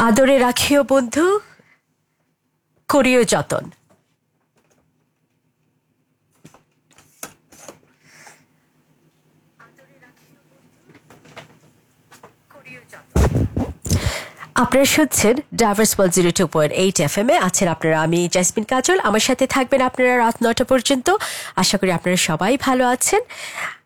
আদরে রাখিও বন্ধু, করিও যতন। আপনারা শুনছেন ডাইভার্স 102.8 FM এ আছেন আপনারা, আমি জেসমিন কাজল। আমার সাথে থাকবেন আপনারা রাত 9টা পর্যন্ত। আশা করি আপনারা সবাই ভালো আছেন।